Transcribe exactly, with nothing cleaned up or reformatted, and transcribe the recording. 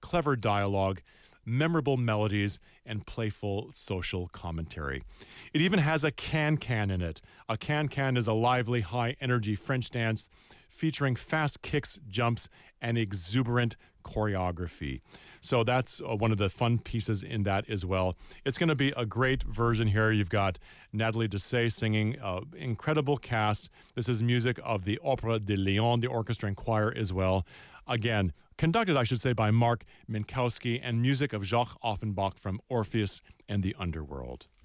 clever dialogue, memorable melodies, and playful social commentary. It even has a can-can in it. A can-can is a lively, high-energy French dance featuring fast kicks, jumps, and exuberant choreography. So that's uh, one of the fun pieces in that as well. It's going to be a great version here. You've got Natalie Dessay singing, uh, incredible cast. This is music of the Opéra de Lyon, the orchestra and choir as well. Again, conducted, I should say, by Mark Minkowski, and music of Jacques Offenbach from Orpheus and the Underworld.